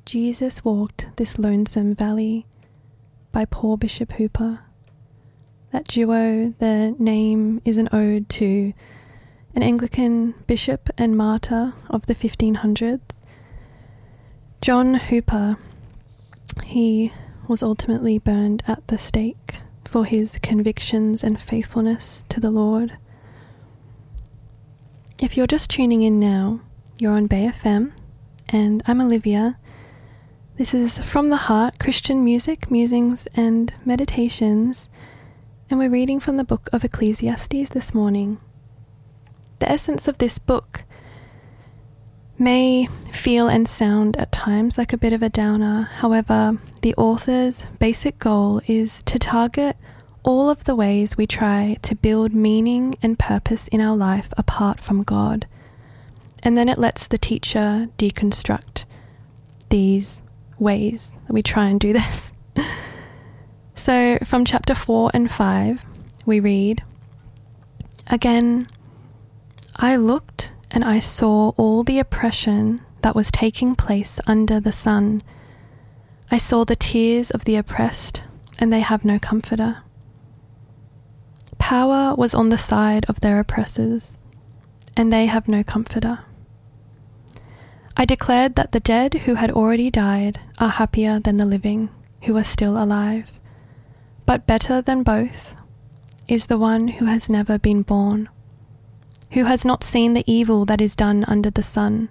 Jesus Walked This Lonesome Valley by Paul Bishop Hooper. That duo, their name is an ode to an Anglican bishop and martyr of the 1500s. John Hooper, he was ultimately burned at the stake for his convictions and faithfulness to the Lord. If you're just tuning in now, you're on Bay FM, and I'm Olivia. This is From the Heart, Christian Music, Musings and Meditations, and we're reading from the book of Ecclesiastes this morning. The essence of this book may feel and sound at times like a bit of a downer. However, the author's basic goal is to target all of the ways we try to build meaning and purpose in our life apart from God. And then it lets the teacher deconstruct these ways that we try and do this. So from chapter 4 and 5, we read, "Again, I looked and I saw all the oppression that was taking place under the sun. I saw the tears of the oppressed, and they have no comforter. Power was on the side of their oppressors, and they have no comforter. I declared that the dead who had already died are happier than the living who are still alive. But better than both is the one who has never been born, who has not seen the evil that is done under the sun.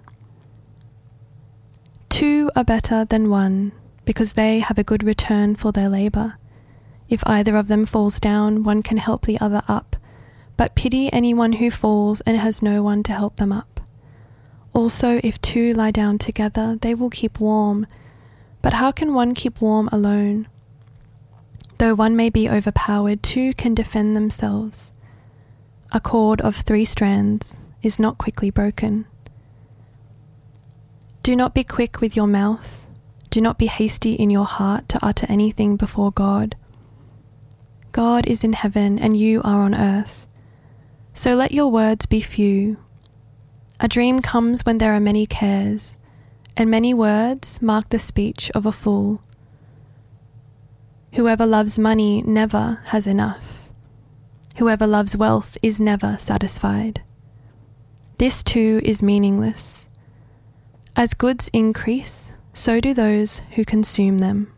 Two are better than one, because they have a good return for their labor. If either of them falls down, one can help the other up, but pity anyone who falls and has no one to help them up. Also, if two lie down together, they will keep warm. But how can one keep warm alone? Though one may be overpowered, two can defend themselves. A cord of 3 strands is not quickly broken. Do not be quick with your mouth. Do not be hasty in your heart to utter anything before God. God is in heaven and you are on earth. So let your words be few. A dream comes when there are many cares, and many words mark the speech of a fool. Whoever loves money never has enough. Whoever loves wealth is never satisfied. This too is meaningless. As goods increase, so do those who consume them.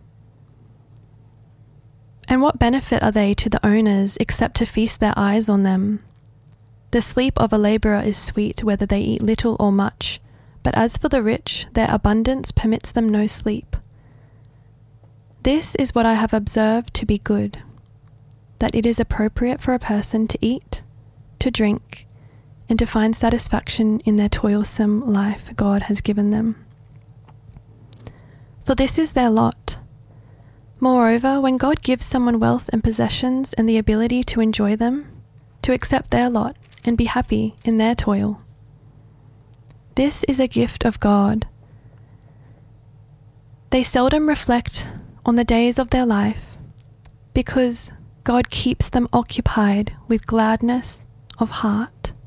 And what benefit are they to the owners except to feast their eyes on them? The sleep of a labourer is sweet whether they eat little or much, but as for the rich, their abundance permits them no sleep. This is what I have observed to be good, that it is appropriate for a person to eat, to drink, and to find satisfaction in their toilsome life God has given them. For this is their lot. Moreover, when God gives someone wealth and possessions and the ability to enjoy them, to accept their lot and be happy in their toil. This is a gift of God. They seldom reflect on the days of their life because God keeps them occupied with gladness of heart.